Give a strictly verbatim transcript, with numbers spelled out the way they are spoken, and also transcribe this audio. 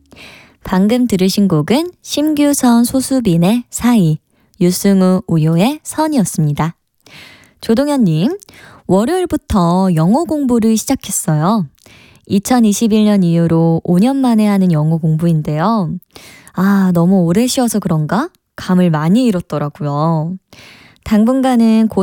방금 들으신 곡은 심규선 소수빈의 사이, 유승우 우효의 선이었습니다. 조동현님, 월요일부터 영어 공부를 시작했어요. 이천이십일 년 이후로 오 년 만에 하는 영어 공부인데요. 아, 너무 오래 쉬어서 그런가? 감을 많이 잃었더라고요. 당분간은 고